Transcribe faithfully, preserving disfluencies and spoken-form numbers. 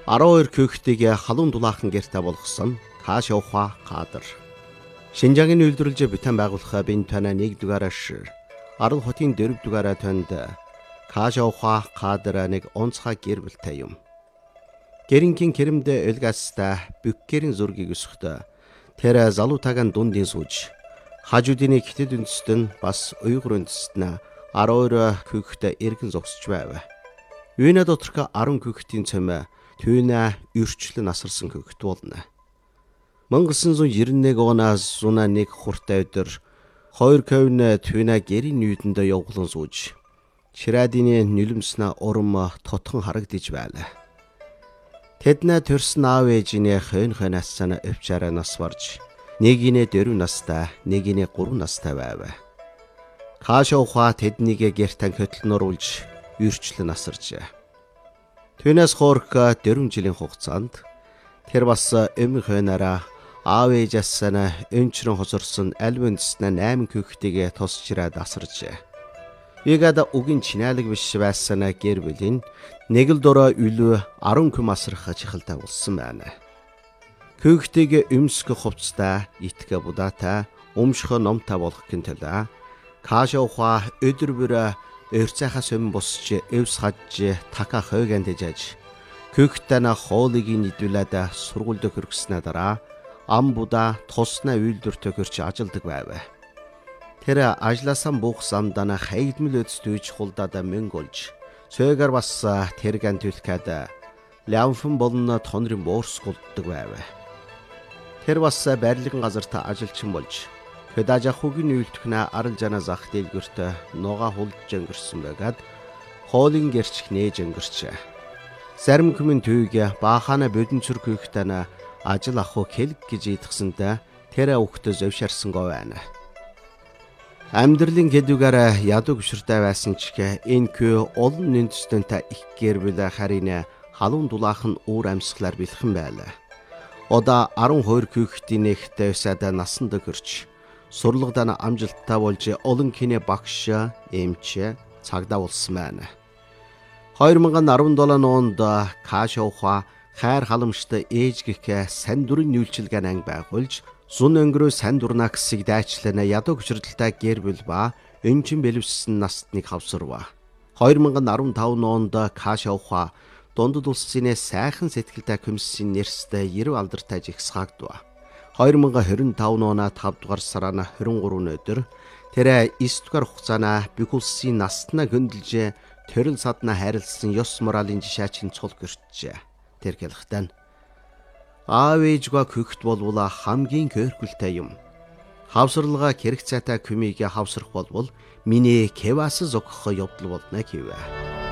арван хоёр көөхтэйг халуун дулаахан гэртэ болгосон Кааш ухаа кадр. Шинжаагийн үйлдвэрлэж бүтээн байгуулах бин тана нэг дугаараа шир. Арал хотын дөрөв дугаараа танд Кааш ухаа кадр нэг онцгой гэр бүлтэй юм. Гэрингийн кэрэмдэ элгастай бүккэрийн зургийг өсгөхдөө тэр залуутагаан дундын сууж хажуудын хитэд үндэст нь бас уйгур үндэст нь арван хоёр көөхтэй эргэн зогсож байв. Үйнэ доторх арван көөхтийн цомь түүнэ өрчлөн насарсан көөхт болно. мың девятьсот девяносто один оноос зуна нэг хуртай өдөр хоёр ковн түүнэ гэрийн нүйдэндээ явуулан сууж Ширадины нүлэмснэ урам тотхон харагдаж байлаа. Тэднэ төрсөн аав ээжинээ хойн хойнаас санаа өвчаараа нас барж нэгинэ дөрөв настай, нэгинэ гурван настай байв. Кааш ухаа тэднийг гэртэн хөтлөнөруулж үрчлэн насаржээ. Түүнээс хоорх дөрвөн жилийн хугацаанд тэр бас эм хойнараа аав ээжээс нь өнчрөн хосорсон альвэнснэ найман көөхтэйг тосчраад асаржээ. Игад угийн чинаалаг биш байсан гэр бүлийн нэг л дорой үлүү арван күм асрах чихэлтэй болсон байна. Көөхтэйг өмсгө хувцтай, итгэ будаатай, өмшхө номтой болох гэнтэлээ. Кааш ухаа өдөр бүр өрцөөхөөс юм босч эвс хаж така хойганд дэж көөхтэнэ хоолыг нийдүүлээд сургуульд хөргснээ дараа ам будаа тусна үйлдвэртөө хөрч ажилдаг байв. Тэр ажлаасаа буух замдана хайгдмал өдстүйж хулдаад мөнгө олж сөөгөр бас тэргэн түлхээд лямфан болон тонрын боорс голддог байв. Тэр бас барилгын газарт ажилчин болж Хөдаж ахугийн үйлдвэрнэ арал жана зах дэлгүрт нуга хулж өнгөрсөн байгаад хоолын гэрч нээж өнгөрч. Зарим хүмүн түйг баахана бодон цүр көөхтэнэ ажил аху хэлг гэж идгсэнтэй тэр өгтө зөвшарсангүй байна. Амьдралын гэдүгээр ядуу гүшртэй байсан ч энэ кö олон нэндэстэнтэй их гэр бүл харин халуун дулаахан уур амьсгалаар бэлхэн байлаа. Ода арван хоёр көөхтийн нэгтэй усаад насанд гөрч сурлагдан амжилттай болж олон кино багш, эмч, цагдаа болсон байна. хоёр мың арван долоо онд Кааш ухаа хайр халамжтай ээж гэх сайн дурын нүүлчилгээ анги байгуулж зун өнгөрөө сайн дурна гэсийг дайчлана ядуу гүшрэлтэй гэр бүл ба өнчин бэлэвссэн настныг хавсарва. хоёр мың арван тав онд Кааш ухаа дундад улсын сайхан сэтгэлтэй комиссийн нэрстэй ерөв алдартай жигсгагдва. хоёр мың двадцать тав оноо тав дугаар сарана двадцать три өдөр тэр девять дугаар хугацаана бүх улсын настна гүндэлж төрөл садна хайрлсан ёс моралын жишээчин цул гэрчээ. Тэр хэлэхдээ аав ээжгаа көөхт болвол хамгийн көөрхөлтэй юм. Хавсарлага хэрэг цайтай күмийг хавсрах болвол миний кевас зогхох явдал болно гэв.